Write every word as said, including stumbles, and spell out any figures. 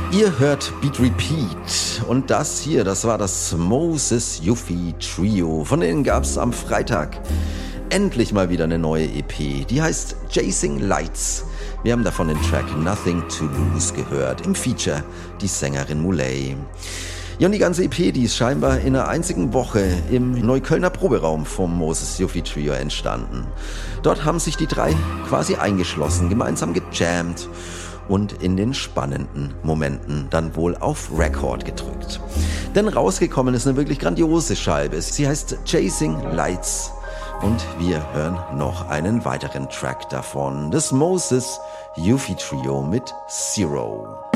Ihr hört Beat Repeat und das hier, das war das Moses Yuffie Trio. Von denen gab es am Freitag endlich mal wieder eine neue E P, die heißt Chasing Lights. Wir haben davon den Track Nothing to Lose gehört, im Feature die Sängerin Muley. Ja, und die ganze E P, die ist scheinbar in einer einzigen Woche im Neuköllner Proberaum vom Moses Yuffie Trio entstanden. Dort haben sich die drei quasi eingeschlossen, gemeinsam gejammt und in den spannenden Momenten dann wohl auf Record gedrückt. Denn rausgekommen ist eine wirklich grandiose Scheibe. Sie heißt Chasing Lights und wir hören noch einen weiteren Track davon. Das Moses Yuffie Trio mit Zero.